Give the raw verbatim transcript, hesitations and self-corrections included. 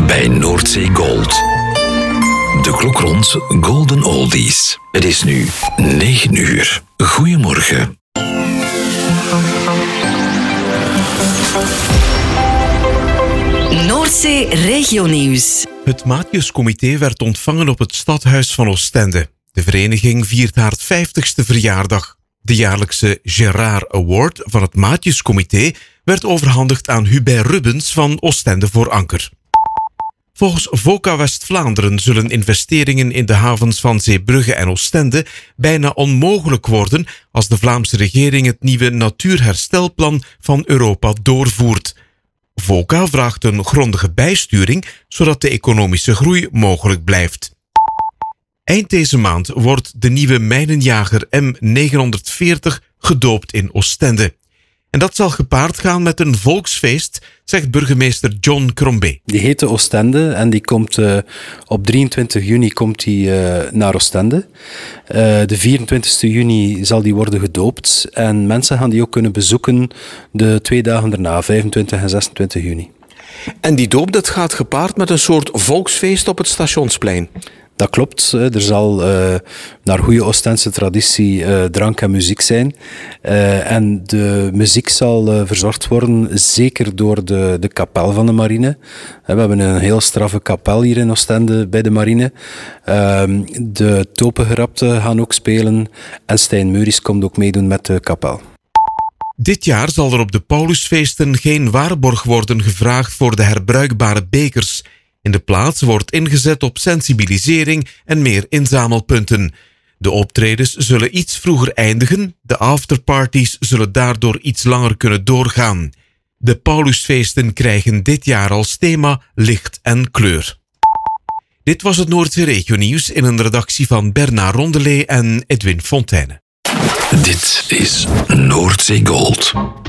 bij Noordzee Gold. De klok rond Golden Oldies. Het is nu negen uur. Goedemorgen. Noordzee Regionieuws. Het Maatjescomité werd ontvangen op het stadhuis van Oostende. De vereniging viert haar vijftigste verjaardag. De jaarlijkse Gerard Award van het Maatjescomité werd overhandigd aan Hubert Rubens van Oostende voor Anker. Volgens VOCA West-Vlaanderen zullen investeringen in de havens van Zeebrugge en Oostende bijna onmogelijk worden als de Vlaamse regering het nieuwe natuurherstelplan van Europa doorvoert. VOCA vraagt een grondige bijsturing, zodat de economische groei mogelijk blijft. Eind deze maand wordt de nieuwe mijnenjager M negenhonderdveertig gedoopt in Oostende. En dat zal gepaard gaan met een volksfeest, zegt burgemeester John Crombé. Die heet Oostende en die komt uh, op drieëntwintig juni komt die, uh, naar Oostende. Uh, de vierentwintigste juni zal die worden gedoopt en mensen gaan die ook kunnen bezoeken de twee dagen daarna, vijfentwintig en zesentwintig juni. En die doop dat gaat gepaard met een soort volksfeest op het Stationsplein. Dat klopt. Er zal uh, naar goede Oostense traditie uh, drank en muziek zijn. Uh, en de muziek zal uh, verzorgd worden, zeker door de, de kapel van de marine. We hebben een heel straffe kapel hier in Oostende bij de marine. Uh, de topengerapten gaan ook spelen. En Stijn Meuris komt ook meedoen met de kapel. Dit jaar zal er op de Paulusfeesten geen waarborg worden gevraagd voor de herbruikbare bekers. In de plaats wordt ingezet op sensibilisering en meer inzamelpunten. De optredens zullen iets vroeger eindigen, de afterparties zullen daardoor iets langer kunnen doorgaan. De Paulusfeesten krijgen dit jaar als thema licht en kleur. Dit was het Noordzee Regionieuws in een redactie van Bernard Rondelet en Edwin Fontaine. Dit is Noordzee Gold.